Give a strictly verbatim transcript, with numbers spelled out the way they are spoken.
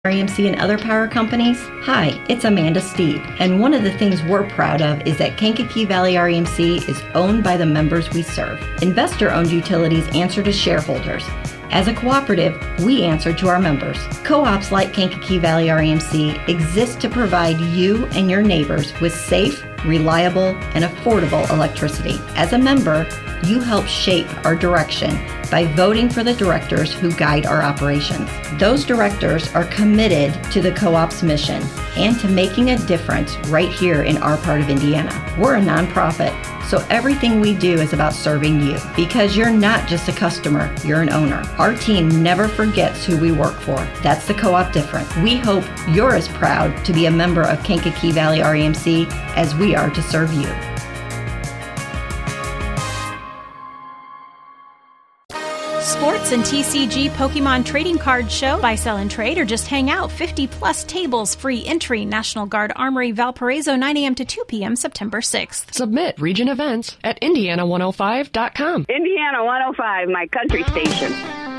R E M C and other power companies? Hi, it's Amanda Steve, and one of the things we're proud of is that Kankakee Valley R E M C is owned by the members we serve. Investor-owned utilities answer to shareholders. As a cooperative, we answer to our members. Co-ops like Kankakee Valley R E M C exist to provide you and your neighbors with safe, reliable, and affordable electricity. As a member, you help shape our direction by voting for the directors who guide our operations. Those directors are committed to the co-op's mission and to making a difference right here in our part of Indiana. We're a nonprofit, so everything we do is about serving you because you're not just a customer, you're an owner. Our team never forgets who we work for. That's the co-op difference. We hope you're as proud to be a member of Kankakee Valley R E M C as we are to serve you. Sports and T C G Pokemon Trading Card Show. Buy, sell, and trade, or just hang out. fifty plus tables, free entry. National Guard Armory, Valparaiso, nine a.m. to two p.m. September sixth. Submit region events at indiana one oh five dot com. Indiana one oh five, my country station.